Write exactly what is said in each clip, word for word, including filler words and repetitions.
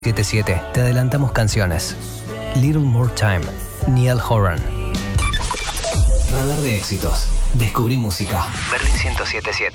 siete siete te adelantamos canciones. Little More Time, Niall Horan. Radar de éxitos. Descubrí música. Berlín ciento setenta y siete.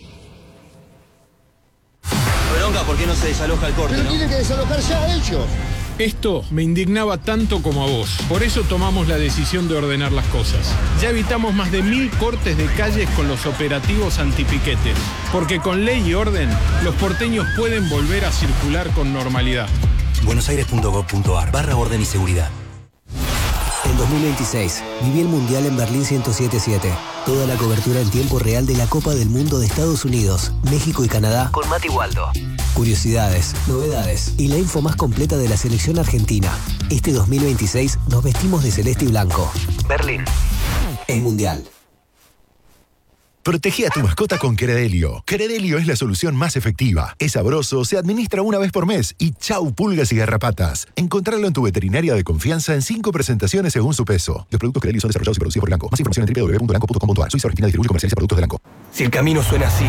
Bronca, ¿por qué no se desaloja el corte, Pero no? tiene que desalojar ya ellos. Esto me indignaba tanto como a vos. Por eso tomamos la decisión de ordenar las cosas. Ya evitamos más de mil cortes de calles con los operativos antipiquetes. Porque con ley y orden, los porteños pueden volver a circular con normalidad. buenosaires.gov.ar barra orden y seguridad. En dos mil veintiséis, viví el Mundial en Berlín ciento setenta y siete. Toda la cobertura en tiempo real de la Copa del Mundo de Estados Unidos, México y Canadá con Mati Waldo. Curiosidades, novedades y la info más completa de la selección argentina. Este dos mil veintiséis nos vestimos de celeste y blanco. Berlín. El Mundial. Protege a tu mascota con Credelio. Credelio es la solución más efectiva. Es sabroso, se administra una vez por mes y chau pulgas y garrapatas. Encontrarlo en tu veterinaria de confianza en cinco presentaciones según su peso. Los productos Credelio son desarrollados y producidos por Elanco. Más información en doble u doble u doble u punto elanco punto com punto a r. Suiza Argentina distribuye y comercializa productos de Elanco. Si el camino suena así,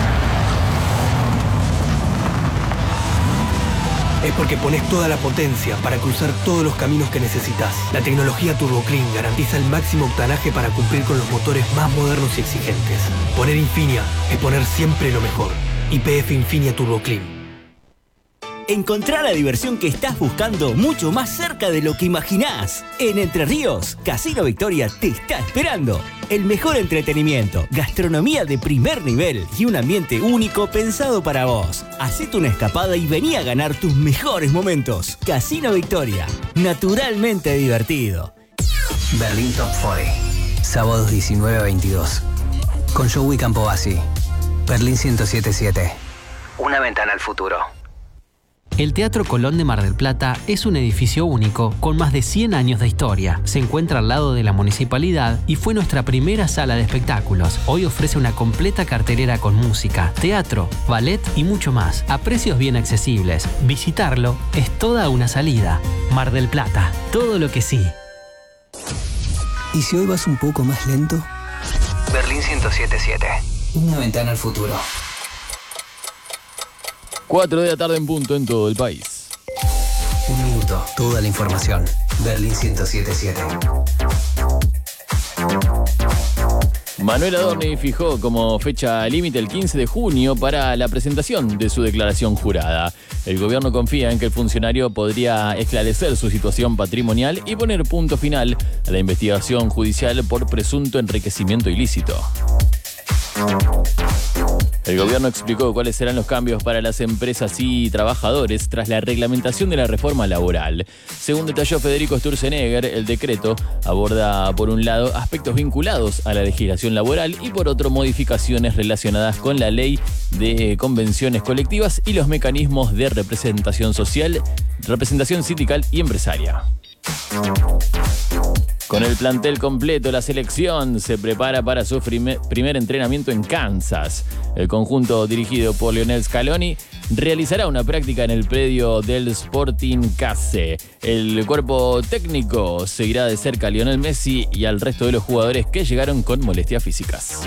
es porque pones toda la potencia para cruzar todos los caminos que necesitas. La tecnología Turbo Clean garantiza el máximo octanaje para cumplir con los motores más modernos y exigentes. Poner Infinia es poner siempre lo mejor. Y P F Infinia Turbo Clean. Encontrar la diversión que estás buscando mucho más cerca de lo que imaginás. En Entre Ríos, Casino Victoria te está esperando. El mejor entretenimiento, gastronomía de primer nivel y un ambiente único pensado para vos. Hacete una escapada y vení a ganar tus mejores momentos. Casino Victoria, naturalmente divertido. Berlín Top cuarenta. Sábados diecinueve a veintidós. Con Joey Campobasi. Berlín ciento setenta y siete. Una ventana al futuro. El Teatro Colón de Mar del Plata es un edificio único con más de cien años de historia. Se encuentra al lado de la municipalidad y fue nuestra primera sala de espectáculos. Hoy ofrece una completa cartelera con música, teatro, ballet y mucho más, a precios bien accesibles. Visitarlo es toda una salida. Mar del Plata, todo lo que sí. ¿Y si hoy vas un poco más lento? Berlín ciento setenta y siete. Una ventana al futuro. cuatro de la tarde en punto en todo el país. Un minuto, toda la información. Berlín ciento setenta y siete. Manuel Adorni fijó como fecha límite el quince de junio para la presentación de su declaración jurada. El gobierno confía en que el funcionario podría esclarecer su situación patrimonial y poner punto final a la investigación judicial por presunto enriquecimiento ilícito. El gobierno explicó cuáles serán los cambios para las empresas y trabajadores tras la reglamentación de la reforma laboral. Según detalló Federico Sturzenegger, el decreto aborda, por un lado, aspectos vinculados a la legislación laboral y, por otro, modificaciones relacionadas con la ley de convenciones colectivas y los mecanismos de representación social, representación sindical y empresaria. Con el plantel completo, la selección se prepara para su primer, primer entrenamiento en Kansas. El conjunto dirigido por Lionel Scaloni realizará una práctica en el predio del Sporting Case. El cuerpo técnico seguirá de cerca a Lionel Messi y al resto de los jugadores que llegaron con molestias físicas.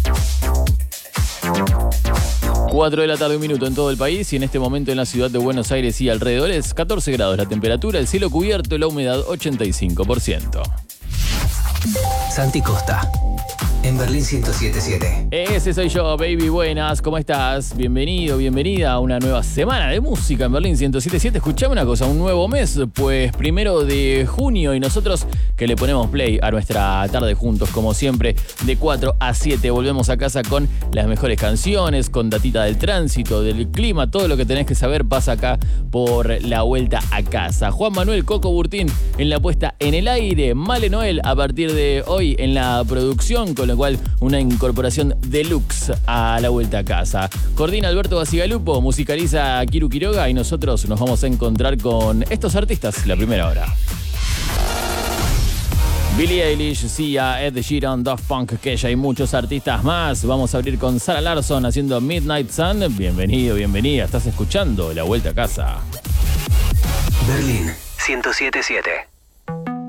cuatro de la tarde, un minuto en todo el país y en este momento en la ciudad de Buenos Aires y alrededores, catorce grados la temperatura, el cielo cubierto, la humedad ochenta y cinco por ciento. Santi Costa. En Berlín ciento setenta y siete. Ese soy yo, baby, buenas, ¿cómo estás? Bienvenido, bienvenida a una nueva semana de música en Berlín ciento setenta y siete. Escuchame una cosa, un nuevo mes, pues primero de junio y nosotros que le ponemos play a nuestra tarde juntos, como siempre, de cuatro a siete. Volvemos a casa con las mejores canciones, con datita del tránsito, del clima, todo lo que tenés que saber pasa acá por la vuelta a casa. Juan Manuel Coco Burtín en la puesta en el aire, Male Noel a partir de hoy en la producción, con lo cual una incorporación deluxe a la vuelta a casa. Coordina Alberto Basigalupo, musicaliza Kiru Quiroga y nosotros nos vamos a encontrar con estos artistas la primera hora. Billie Eilish, Sia, Ed Sheeran, Daft Punk, Kesha y muchos artistas más. Vamos a abrir con Sarah Larsson haciendo Midnight Sun. Bienvenido, bienvenida. Estás escuchando La Vuelta a Casa. Berlín ciento setenta y siete.